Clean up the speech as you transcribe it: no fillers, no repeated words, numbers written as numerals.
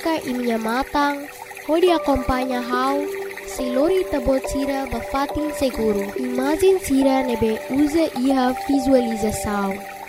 boca e minha matang, onde acompanha how, se lori tabot sira bafatin seguro. Imagem sira nebe usa ia visualização.